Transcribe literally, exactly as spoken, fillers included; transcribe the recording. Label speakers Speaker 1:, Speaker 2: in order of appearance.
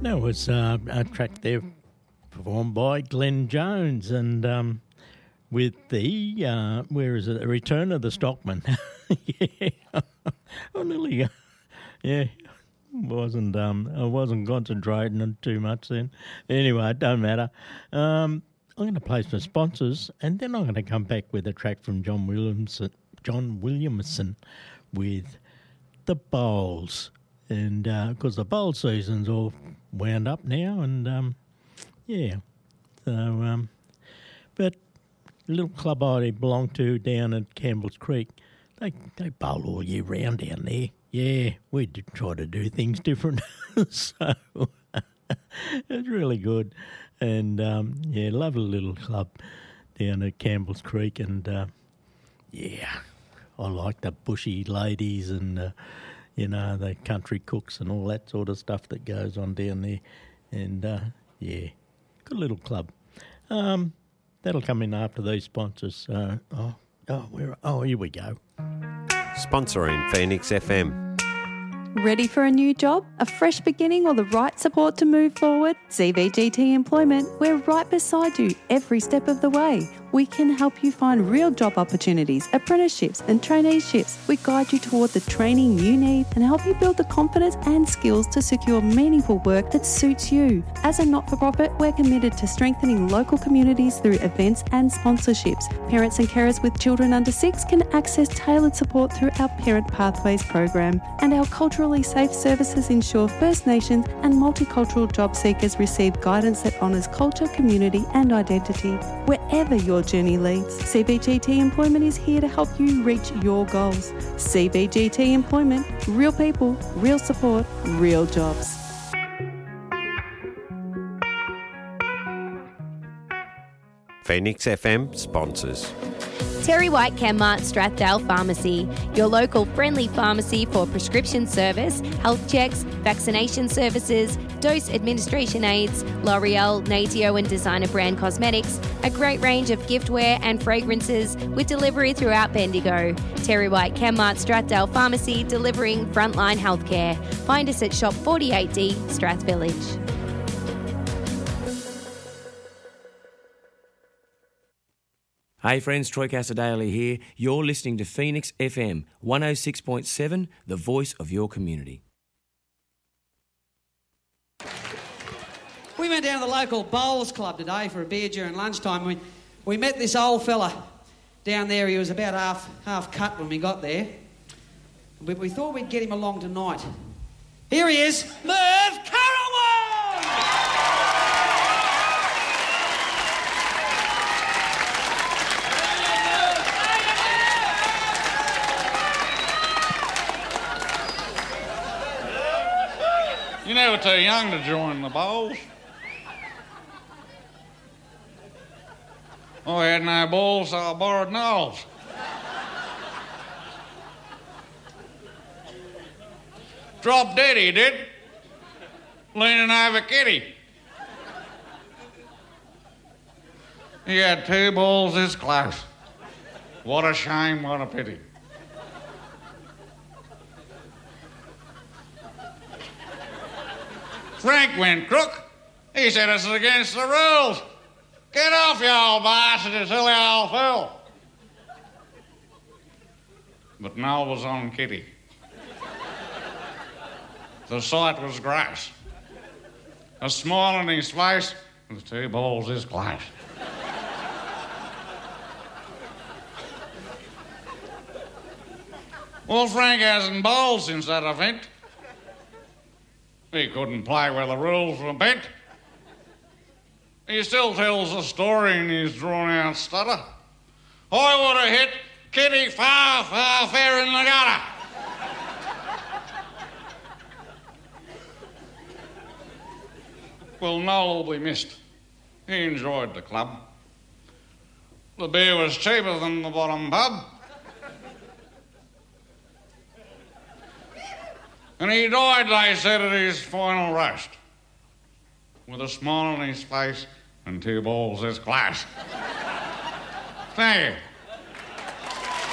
Speaker 1: That was uh, a track there performed by Glenn Jones, and um, with the, uh, where is it, the Return of the Stockman. yeah, I nearly, uh, yeah, wasn't um, I wasn't concentrating too much then. Anyway, it don't matter. Um, I'm going to play some sponsors, and then I'm going to come back with a track from John Williamson, John Williamson, with the Bowls, and because uh, the bowl season's all wound up now, and um, yeah, so um, but the little club I belong to down at Campbell's Creek, they they bowl all year round down there. Yeah, we did try to do things different, so it's really good, and um, yeah, lovely little club down at Campbell's Creek, and uh, yeah, I like the bushy ladies and uh, you know, the country cooks and all that sort of stuff that goes on down there. And, uh, yeah, good little club. Um, that'll come in after these sponsors. Uh, oh, oh, where? Oh, here we go.
Speaker 2: Sponsoring Phoenix F M.
Speaker 3: Ready for a new job, a fresh beginning, or the right support to move forward? C V G T Employment, we're right beside you every step of the way. We can help you find real job opportunities, apprenticeships and traineeships. We guide you toward the training you need and help you build the confidence and skills to secure meaningful work that suits you. As a not-for-profit, we're committed to strengthening local communities through events and sponsorships. Parents and carers with children under six can access tailored support through our Parent Pathways program, and our culturally safe services ensure First Nations and multicultural job seekers receive guidance that honours culture, community and identity. Wherever your journey leads, C V G T Employment is here to help you reach your goals. C V G T Employment, real people, real support, real jobs.
Speaker 2: Phoenix F M sponsors.
Speaker 4: Terry White Chemmart Strathdale Pharmacy, your local friendly pharmacy for prescription service, health checks, vaccination services, dose administration aids, L'Oreal, Natio and designer brand cosmetics, a great range of giftware and fragrances with delivery throughout Bendigo. Terry White Chemmart Strathdale Pharmacy, delivering frontline healthcare. Find us at Shop forty-eight D, Strath Village.
Speaker 5: Hey friends, Troy Casadale here. You're listening to Phoenix F M one oh six point seven, the voice of your community.
Speaker 6: We went down to the local bowls club today for a beer during lunchtime. We, we met this old fella down there. He was about half half cut when we got there. We, we thought we'd get him along tonight. Here he is, Merv Carraway!
Speaker 7: You're never too young to join the bowls. I had no balls, so I borrowed Noel's. Dropped dead, he did. Leaning over Kitty. He had two balls this close. What a shame, what a pity. Frank went crook. He said it's against the rules. Get off, you old bastard, you silly old fool. But Noel was on Kitty. The sight was grass. A smile on his face with two balls this close. Well, Frank hasn't bowled since that event. He couldn't play where the rules were bent. He still tells the story in his drawn-out stutter. I would have hit Kitty far, far fair in the gutter. Well, Noel will be missed. He enjoyed the club. The beer was cheaper than the bottom pub. And he died, they said, at his final roast, with a smile on his face and two balls this close. Thank you.